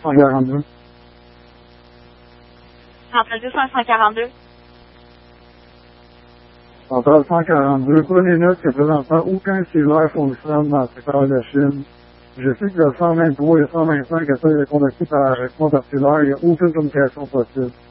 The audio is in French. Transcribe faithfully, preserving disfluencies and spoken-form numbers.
cent quarante-deux. Entendu cinq cent quarante-deux. Centrale cent quarante-deux, prenez note que présentement, aucun cellulaire fonctionne dans le secteur de Chine. Je sais que le cent vingt-trois et le cent vingt-cinq essayent de contacter par, par cellulaire, il n'y a aucune communication possible.